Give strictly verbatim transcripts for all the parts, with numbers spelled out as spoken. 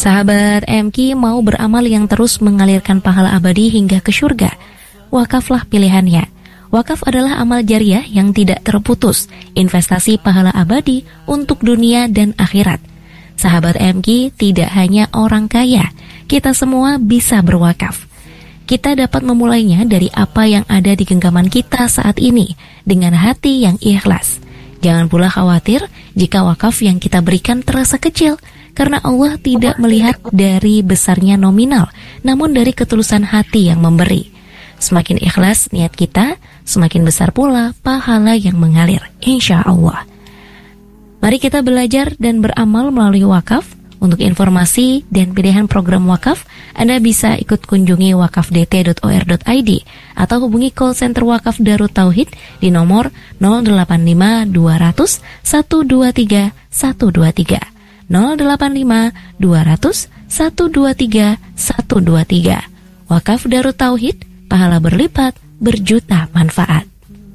Sahabat M K mau beramal yang terus mengalirkan pahala abadi hingga ke surga? Wakaflah pilihannya. Wakaf adalah amal jariah yang tidak terputus, investasi pahala abadi untuk dunia dan akhirat. Sahabat M K, tidak hanya orang kaya, kita semua bisa berwakaf. Kita dapat memulainya dari apa yang ada di genggaman kita saat ini, dengan hati yang ikhlas. Jangan pula khawatir jika wakaf yang kita berikan terasa kecil, karena Allah tidak melihat dari besarnya nominal, namun dari ketulusan hati yang memberi. Semakin ikhlas niat kita, semakin besar pula pahala yang mengalir, insya Allah. Mari kita belajar dan beramal melalui wakaf. Untuk informasi dan pilihan program wakaf, Anda bisa ikut kunjungi wakaf d t dot o r dot i d atau hubungi call center Wakaf Darut Tauhid di nomor nol delapan lima dua nol nol satu dua tiga satu dua tiga. nol delapan lima dua nol nol satu dua tiga satu dua tiga. Wakaf Darut Tauhid, pahala berlipat, berjuta manfaat.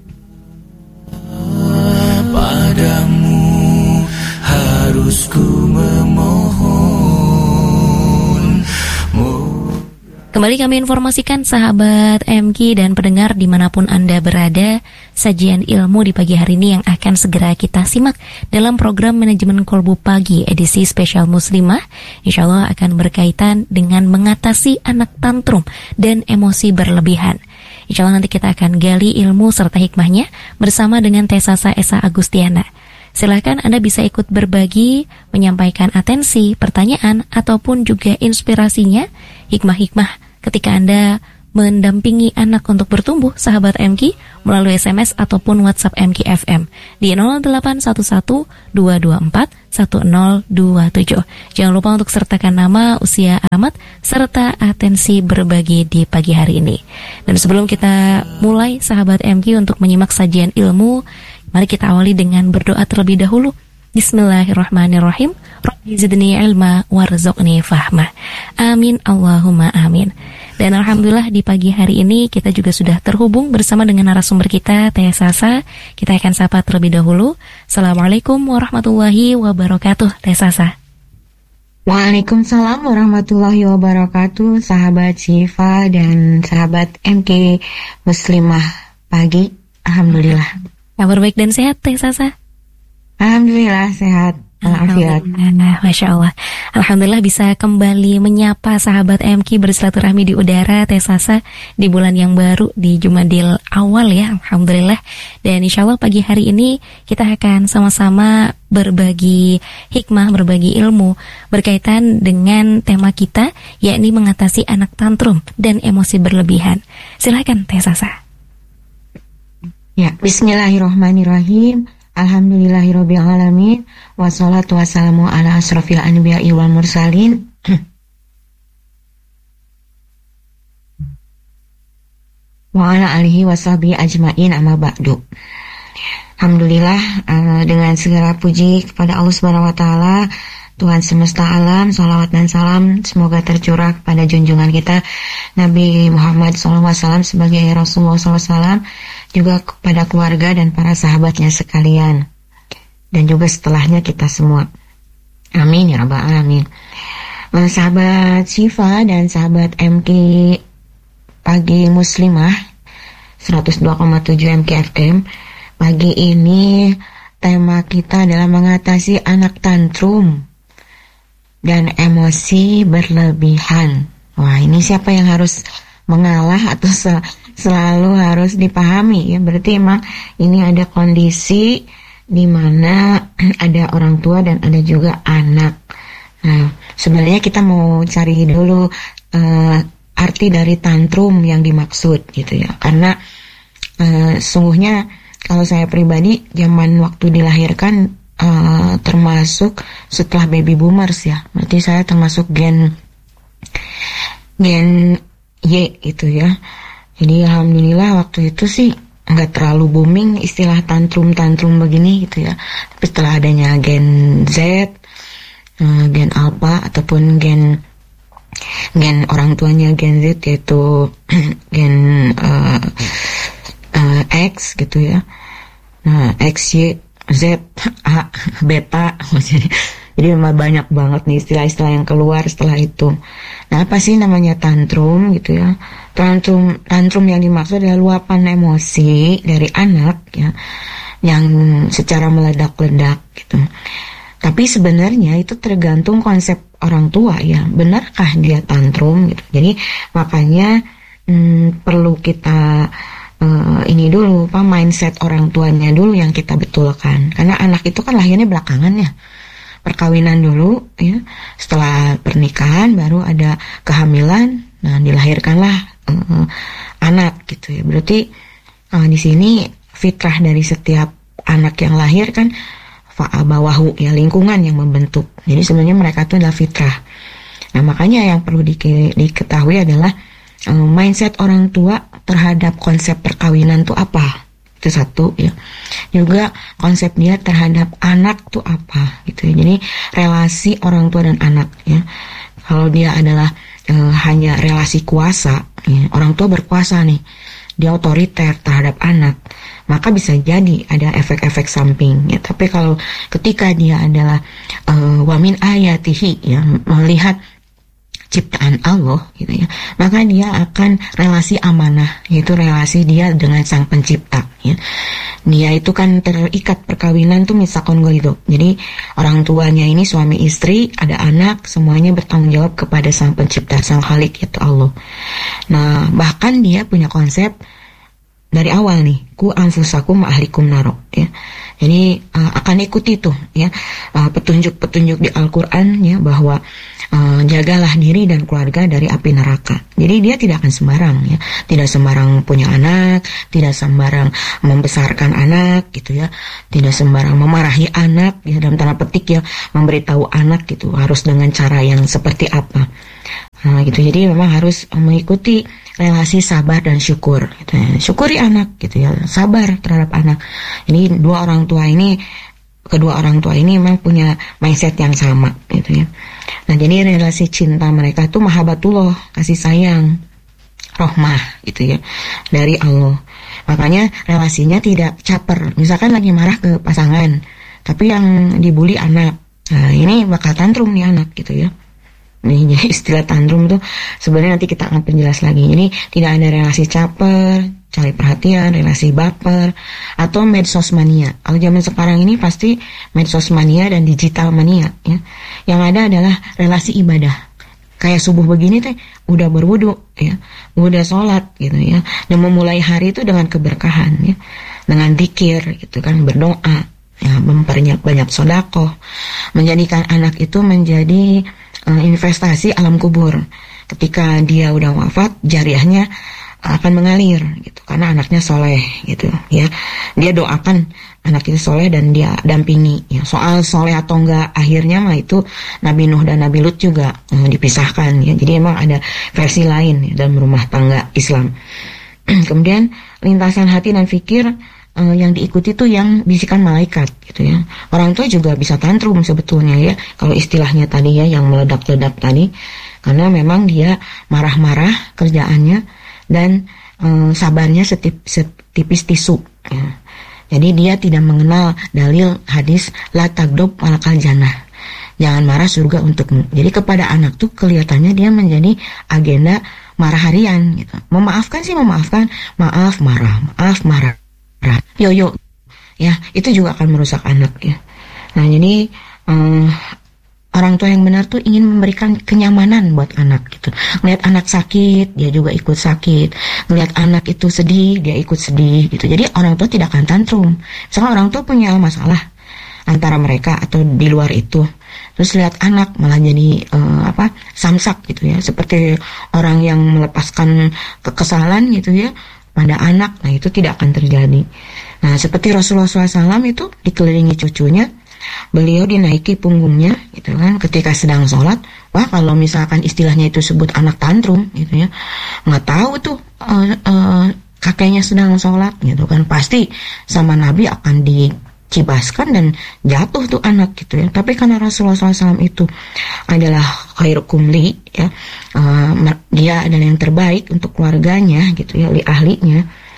Padamu harus ku memohon. Kembali kami informasikan sahabat M K dan pendengar dimanapun Anda berada, sajian ilmu di pagi hari ini yang akan segera kita simak dalam program Manajemen Kolbu Pagi edisi spesial Muslimah, insya Allah akan berkaitan dengan mengatasi anak tantrum dan emosi berlebihan. Insya Allah nanti kita akan gali ilmu serta hikmahnya bersama dengan Tesasa Esa Agustiana. Silakan Anda bisa ikut berbagi, menyampaikan atensi, pertanyaan, ataupun juga inspirasinya, hikmah-hikmah ketika Anda mendampingi anak untuk bertumbuh, sahabat M K, melalui S M S ataupun WhatsApp M K F M di nol delapan satu satu dua dua empat satu nol dua tujuh. Jangan lupa untuk sertakan nama, usia, alamat, serta atensi berbagi di pagi hari ini. Dan sebelum kita mulai, sahabat M K, untuk menyimak sajian ilmu, mari kita awali dengan berdoa terlebih dahulu. Bismillahirrahmanirrahim. Rabbi zidni ilma warzuqni fahma. Amin Allahumma amin. Dan alhamdulillah di pagi hari ini kita juga sudah terhubung bersama dengan narasumber kita, Teh Sasa. Kita akan sapa terlebih dahulu. Assalamualaikum warahmatullahi wabarakatuh, Teh Sasa. Waalaikumsalam warahmatullahi wabarakatuh, sahabat Syifa dan sahabat M K Muslimah pagi. Alhamdulillah. Kabar baik dan sehat, Teh Sasa? Alhamdulillah sehat. Alhamdulillah, Masya Allah. Alhamdulillah bisa kembali menyapa sahabat M K bersilaturahmi di udara, Teh Sasa, di bulan yang baru, di Jumadil awal ya, Alhamdulillah. Dan insya Allah pagi hari ini kita akan sama-sama berbagi hikmah, berbagi ilmu berkaitan dengan tema kita, yakni mengatasi anak tantrum dan emosi berlebihan. Silakan Teh Sasa. Ya, bismillahirrahmanirrahim. Alhamdulillahirabbil alamin. Wassalatu wassalamu ala asrofil anbiya'i wal mursalin. Wa ala alihi washabihi ajmain, amma ba'du. Alhamdulillah, uh, dengan segala puji kepada Allah Subhanahu wa taala, Tuhan semesta alam, salawat dan salam semoga tercurah kepada junjungan kita Nabi Muhammad shallallahu alaihi wasallam sebagai Rasulullah shallallahu alaihi wasallam, juga kepada keluarga dan para sahabatnya sekalian, dan juga setelahnya kita semua. Amin ya rabbal alamin. Sahabat Syifa dan sahabat M K Pagi Muslimah seratus dua koma tujuh M K F M, pagi ini tema kita adalah mengatasi anak tantrum dan emosi berlebihan. Wah, ini siapa yang harus mengalah atau sel- selalu harus dipahami ya? Berarti emang ini ada kondisi di mana ada orang tua dan ada juga anak. Nah, sebenarnya kita mau cari dulu uh, arti dari tantrum yang dimaksud gitu ya. Karena uh, sungguhnya kalau saya pribadi zaman waktu dilahirkan uh, termasuk setelah baby boomers ya. Berarti saya termasuk gen gen Y gitu ya. Jadi alhamdulillah waktu itu sih nggak terlalu booming istilah tantrum-tantrum begini gitu ya. Tapi setelah adanya gen Z, uh, gen Alpha ataupun gen gen orang tuanya gen Z yaitu gen uh, uh, X gitu ya. Nah, X, Y, Z, A, beta, Jadi memang banyak banget nih istilah-istilah yang keluar setelah itu. Nah, apa sih namanya tantrum gitu ya? Tantrum tantrum yang dimaksud adalah luapan emosi dari anak ya yang secara meledak-ledak gitu. Tapi sebenarnya itu tergantung konsep orang tua ya. Benarkah dia tantrum gitu? Jadi makanya hmm, perlu kita uh, ini dulu, apa mindset orang tuanya dulu yang kita betulkan. Karena anak itu kan lahirnya belakangan ya. Perkawinan dulu ya. Setelah pernikahan baru ada kehamilan. Nah, dilahirkanlah uh, anak gitu ya. Berarti uh, di sini fitrah dari setiap anak yang lahir kan fa'abawahu ya, lingkungan yang membentuk. Jadi sebenarnya mereka itu adalah fitrah. Nah, makanya yang perlu di, diketahui adalah um, mindset orang tua terhadap konsep perkawinan itu apa. Itu satu ya. Juga konsep dia terhadap anak itu apa gitu ya. Jadi relasi orang tua dan anak ya. Kalau dia adalah uh, hanya relasi kuasa ya, orang tua berkuasa nih, dia otoriter terhadap anak, maka bisa jadi ada efek-efek samping ya. Tapi kalau ketika dia adalah uh, wamin ayatihi ya, melihat ciptaan Allah gitu ya, maka dia akan relasi amanah, yaitu relasi dia dengan sang pencipta ya. Dia itu kan terikat perkawinan tuh misakon golido. Jadi orang tuanya ini suami istri, ada anak, semuanya bertanggung jawab kepada sang pencipta, sang khalik yaitu Allah. Nah, bahkan dia punya konsep dari awal nih, ku anfusakum ahlikum naro ya. Jadi uh, akan ikuti tuh ya uh, petunjuk-petunjuk di Al-Qur'an ya, bahwa uh, jagalah diri dan keluarga dari api neraka. Jadi dia tidak akan sembarang ya, tidak sembarang punya anak, tidak sembarang membesarkan anak gitu ya, tidak sembarang memarahi anak ya, dalam tanda petik ya, memberitahu anak gitu harus dengan cara yang seperti apa. Nah, gitu. Jadi memang harus mengikuti relasi sabar dan syukur gitu ya. Syukuri anak gitu ya, sabar terhadap anak. Ini dua orang tua ini, kedua orang tua ini memang punya mindset yang sama gitu ya. Nah, jadi relasi cinta mereka itu mahabbatullah, kasih sayang, rahmah gitu ya, dari Allah. Makanya relasinya tidak caper. Misalkan lagi marah ke pasangan, tapi yang dibully anak. Nah, ini bakal tantrum nih anak gitu ya. Nih, jadi istilah tantrum tuh sebenarnya nanti kita akan penjelas lagi. Ini tidak ada relasi caper, cari perhatian, relasi baper, atau medsos mania. Kalau zaman sekarang ini pasti medsos mania dan digital mania ya. Yang ada adalah relasi ibadah. Kayak subuh begini teh udah berwudu ya, udah sholat gitu ya, dan memulai hari itu dengan keberkahan ya, dengan dzikir gitu kan, berdoa ya, memperbanyak banyak sedekah, menjadikan anak itu menjadi investasi alam kubur. Ketika dia udah wafat, jariahnya akan mengalir gitu, karena anaknya soleh gitu ya. Dia doakan anak itu soleh dan dia dampingi ya. Soal soleh atau enggak akhirnya mah itu Nabi Nuh dan Nabi Lut juga eh, dipisahkan ya. Jadi emang ada versi lain ya, dalam rumah tangga Islam. Kemudian lintasan hati dan fikir Uh, yang diikuti tuh yang bisikan malaikat gitu ya. Orang tua juga bisa tantrum sebetulnya ya, kalau istilahnya tadi ya, yang meledak-ledak tadi, karena memang dia marah-marah kerjaannya dan uh, sabarnya setip, setipis tisu ya. Jadi dia tidak mengenal dalil hadis la tagdob walakal jannah, jangan marah surga untukmu. Jadi kepada anak tuh kelihatannya dia menjadi agenda marah harian gitu. Memaafkan sih memaafkan, maaf marah, maaf marah. Yoyo ya, itu juga akan merusak anak ya. Nah, jadi um, orang tua yang benar tuh ingin memberikan kenyamanan buat anak gitu. Ngelihat anak sakit, dia juga ikut sakit. Ngelihat anak itu sedih, dia ikut sedih gitu. Jadi orang tua tidak akan tantrum. Misalnya orang tua punya masalah antara mereka atau di luar itu, terus lihat anak malah jadi uh, apa samsak gitu ya, seperti orang yang melepaskan kekesalan gitu ya pada anak. Nah, itu tidak akan terjadi. Nah, seperti Rasulullah shallallahu alaihi wasallam itu dikelilingi cucunya, beliau dinaiki punggungnya gitu kan ketika sedang sholat. Wah, kalau misalkan istilahnya itu sebut anak tantrum gitu ya, nggak tahu tuh uh, uh, kakeknya sedang sholat gitu kan, pasti sama Nabi akan dicibaskan dan jatuh tuh anak gitu ya. Tapi karena Rasulullah shallallahu alaihi wasallam itu adalah khairukum li ya, uh, dia adalah yang terbaik untuk keluarganya gitu ya, li ahlinya.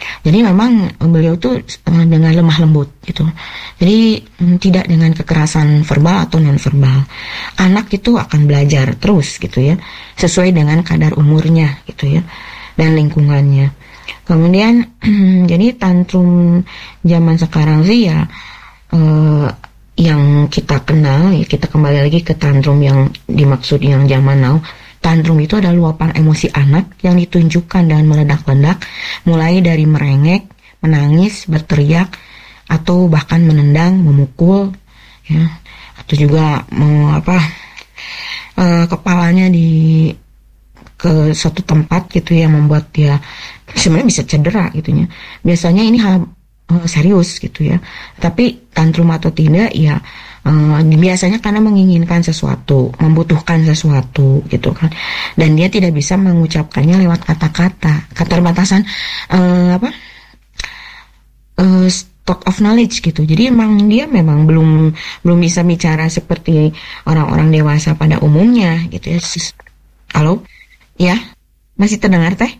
Jadi memang beliau tuh uh, dengan lemah lembut gitu. Jadi um, tidak dengan kekerasan verbal atau non verbal. Anak itu akan belajar terus gitu ya, sesuai dengan kadar umurnya gitu ya, dan lingkungannya. Kemudian jadi tantrum zaman sekarang sih ya uh, yang kita kenal ya, kita kembali lagi ke tantrum yang dimaksud yang zaman now. Tantrum itu adalah luapan emosi anak yang ditunjukkan dengan meledak-ledak, mulai dari merengek, menangis, berteriak, atau bahkan menendang, memukul, ya, atau juga mau apa, e, kepalanya di ke suatu tempat gitu yang membuat dia sebenarnya bisa cedera gitunya. Biasanya ini hal e, serius gitu ya. Tapi tantrum atau tidak ya. Uh, biasanya karena menginginkan sesuatu, membutuhkan sesuatu gitu kan, dan dia tidak bisa mengucapkannya lewat kata-kata, keterbatasan uh, apa uh, stock of knowledge gitu. Jadi emang dia memang belum belum bisa bicara seperti orang-orang dewasa pada umumnya gitu ya. Halo, ya masih terdengar teh?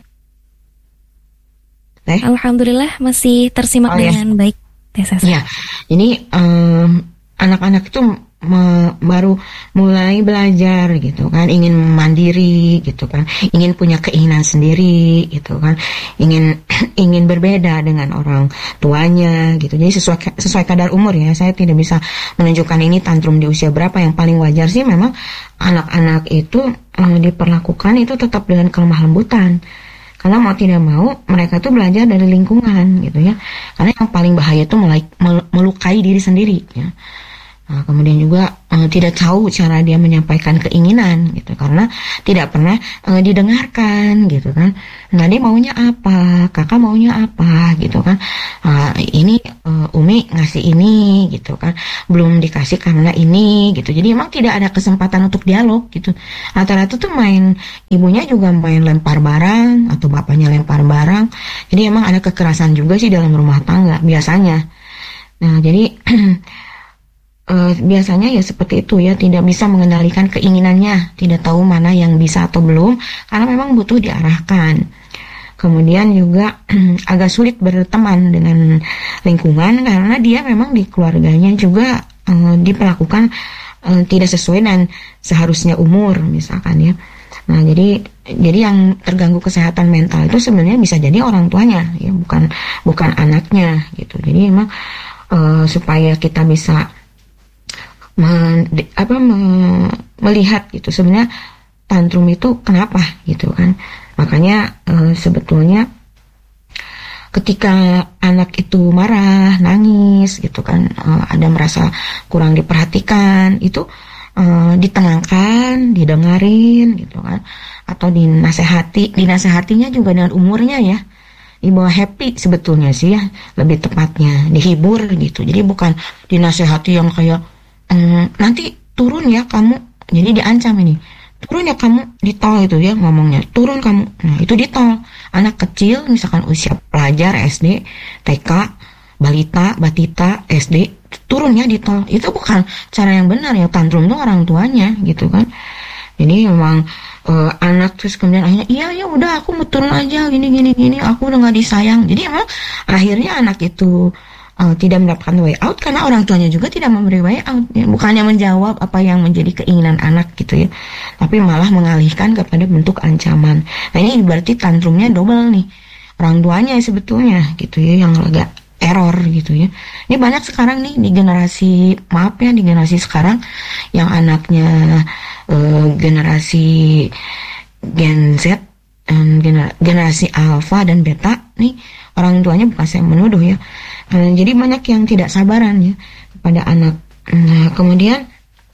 Teh? Alhamdulillah masih tersimak oh, dengan ya. Baik Teh Sasa. Ya, ini um, anak-anak itu me, baru mulai belajar gitu kan, ingin mandiri gitu kan, ingin punya keinginan sendiri gitu kan, ingin ingin berbeda dengan orang tuanya gitu. Jadi sesuai sesuai kadar umur ya. Saya tidak bisa menunjukkan ini tantrum di usia berapa. Yang paling wajar sih memang anak-anak itu eh, diperlakukan itu tetap dengan kelemah lembutan. Karena mau tidak mau mereka tuh belajar dari lingkungan gitu ya. Karena yang paling bahaya itu melukai diri sendiri ya. Nah, kemudian juga uh, tidak tahu cara dia menyampaikan keinginan gitu, karena tidak pernah uh, didengarkan gitu kan. Nah, dia maunya apa, kakak maunya apa gitu kan. Uh, ini uh, Umi ngasih ini gitu kan, belum dikasih karena ini gitu. Jadi emang tidak ada kesempatan untuk dialog gitu. Rata-rata tuh main, ibunya juga main lempar barang atau bapaknya lempar barang. Jadi emang ada kekerasan juga sih dalam rumah tangga biasanya. Nah, jadi Uh, biasanya ya seperti itu ya, tidak bisa mengendalikan keinginannya, tidak tahu mana yang bisa atau belum, karena memang butuh diarahkan. Kemudian juga agak sulit berteman dengan lingkungan karena dia memang di keluarganya juga uh, diperlakukan uh, tidak sesuai dan seharusnya umur misalkan ya. Nah, jadi jadi yang terganggu kesehatan mental itu sebenarnya bisa jadi orang tuanya ya, bukan bukan anaknya gitu. Jadi memang uh, supaya kita bisa Men, apa me, melihat gitu sebenarnya tantrum itu kenapa gitu kan. Makanya e, sebetulnya ketika anak itu marah, nangis gitu kan, e, ada merasa kurang diperhatikan, itu e, ditenangkan, didengarin gitu kan, atau dinasehati. Dinasehatinya juga dengan umurnya ya, dibawa happy sebetulnya sih ya, lebih tepatnya dihibur gitu. Jadi bukan dinasehati yang kayak Hmm, nanti turun ya kamu, jadi diancam ini, turun ya kamu di tol itu ya ngomongnya, turun kamu. Nah itu di tol, anak kecil misalkan usia pelajar S D, T K, balita, batita, S D, turun ya di tol. Itu bukan cara yang benar ya, tantrum tuh orang tuanya gitu kan. Jadi memang uh, anak terus kemudian akhirnya iya ya udah aku mau turun aja gini gini gini, aku udah nggak disayang. Jadi emang akhirnya anak itu Uh, tidak mendapatkan way out karena orang tuanya juga tidak memberi way out ya. Bukannya menjawab apa yang menjadi keinginan anak gitu ya, tapi malah mengalihkan kepada bentuk ancaman. Nah ini berarti tantrumnya double nih, orang tuanya sebetulnya gitu ya yang agak error gitu ya. Ini banyak sekarang nih di generasi, maaf ya, di generasi sekarang yang anaknya uh, generasi Gen Z dan gener- generasi Alpha dan Beta nih, orang tuanya bukan saya menuduh ya. Nah, jadi banyak yang tidak sabaran ya kepada anak. Nah, kemudian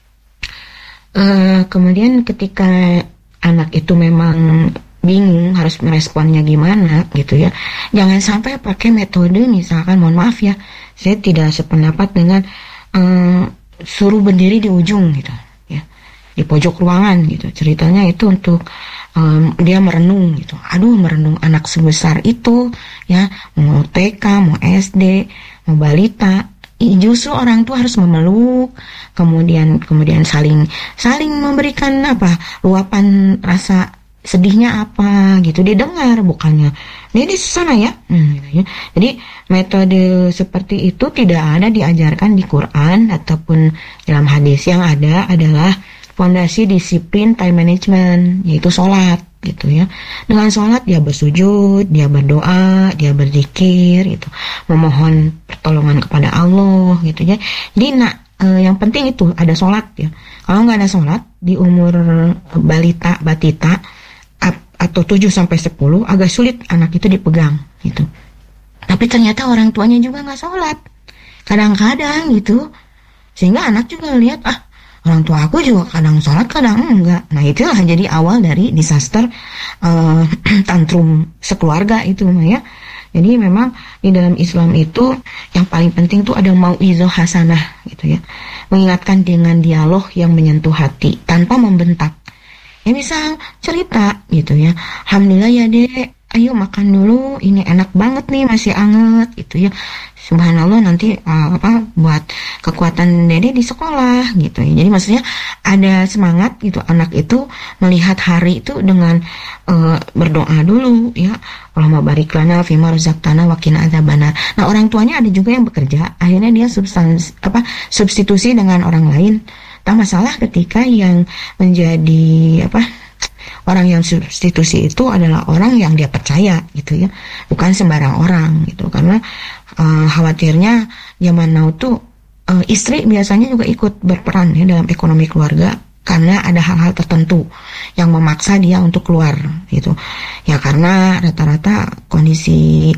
uh, kemudian ketika anak itu memang bingung harus meresponnya gimana gitu ya, jangan sampai pakai metode misalkan, mohon maaf ya, saya tidak sependapat dengan uh, suruh berdiri di ujung gitu ya, di pojok ruangan gitu. Ceritanya itu untuk Um, dia merenung gitu. Aduh, merenung anak sebesar itu ya, mau T K, mau S D, mau balita. Justru orang tua harus memeluk, kemudian kemudian saling saling memberikan apa, luapan rasa sedihnya apa gitu, didengar, bukannya ini di sana ya. Hmm, gitu ya. Jadi metode seperti itu tidak ada diajarkan di Quran ataupun dalam hadis. Yang ada adalah fondasi disiplin time management, yaitu sholat gitu ya. Dengan sholat dia bersujud, dia berdoa, dia berzikir gitu, memohon pertolongan kepada Allah gitu ya. Jadi nak eh, yang penting itu ada sholat ya. Kalau nggak ada sholat di umur balita batita atau tujuh sampai sepuluh agak sulit anak itu dipegang gitu. Tapi ternyata orang tuanya juga nggak sholat kadang-kadang gitu, sehingga anak juga lihat, ah orang tua aku juga kadang sholat kadang enggak. Nah itulah jadi awal dari disaster uh, tantrum sekeluarga itu ya. Jadi memang di dalam Islam itu yang paling penting tuh ada mauizah hasanah gitu ya, mengingatkan dengan dialog yang menyentuh hati tanpa membentak. Ya misal cerita gitu ya, alhamdulillah ya dek, ayo makan dulu, ini enak banget nih, masih anget gitu ya. Subhanallah nanti uh, apa buat kekuatan dede di sekolah gitu ya. Jadi maksudnya ada semangat gitu, anak itu melihat hari itu dengan uh, berdoa dulu ya. Allahumma barik lana fima razaqtana wa qina adzabannar. Nah, orang tuanya ada juga yang bekerja, akhirnya dia substans apa substitusi dengan orang lain. Tak masalah ketika yang menjadi apa orang yang substitusi itu adalah orang yang dia percaya gitu ya, bukan sembarang orang gitu. Karena uh, khawatirnya zaman now tuh uh, istri biasanya juga ikut berperan ya dalam ekonomi keluarga, karena ada hal-hal tertentu yang memaksa dia untuk keluar gitu ya, karena rata-rata kondisi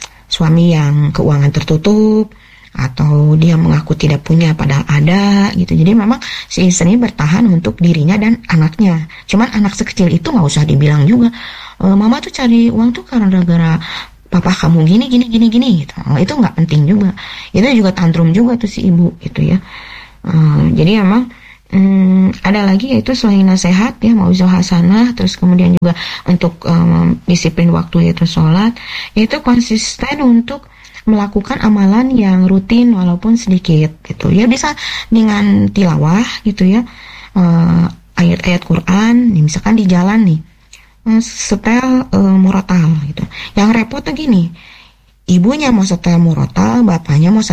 suami yang keuangan tertutup atau dia mengaku tidak punya padahal ada gitu. Jadi memang si istri bertahan untuk dirinya dan anaknya. Cuman anak sekecil itu nggak usah dibilang juga, e, mama tuh cari uang tuh karena gara-gara papa kamu gini gini gini gini gitu. Oh, itu nggak penting juga. Itu juga tantrum juga tuh si ibu gitu ya. E, jadi memang hmm, ada lagi yaitu selain nasihat ya, mauizah hasanah, terus kemudian juga untuk um, disiplin waktu yaitu sholat, yaitu konsisten untuk melakukan amalan yang rutin walaupun sedikit gitu ya, bisa dengan tilawah gitu ya, uh, ayat-ayat Quran, nih, misalkan di jalan nih uh, setel uh, murotal gitu. Yang repot tuh gini, ibunya mau setel murotal, bapaknya mau